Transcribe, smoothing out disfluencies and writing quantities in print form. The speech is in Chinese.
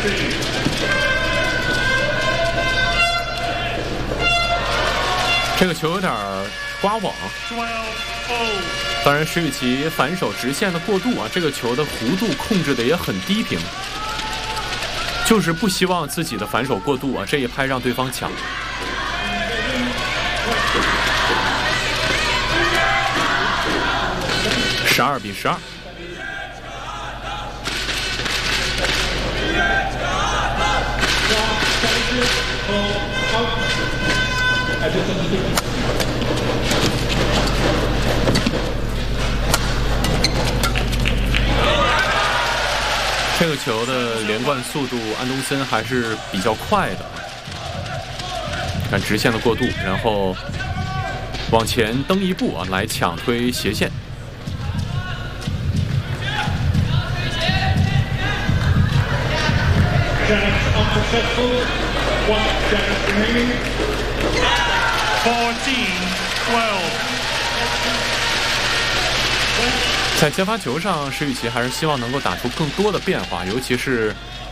这个球有点刮网，当然石宇奇反手直线的过渡啊，这个球的弧度控制的也很低平，就是不希望自己的反手过度啊，这一拍让对方抢。12比12。这个球的连贯速度，安东森还是比较快的。看直线的过渡，然后往前蹬一步啊，来抢推斜线。在接发球上，石宇奇还是希望能够打出更多的变化，尤其是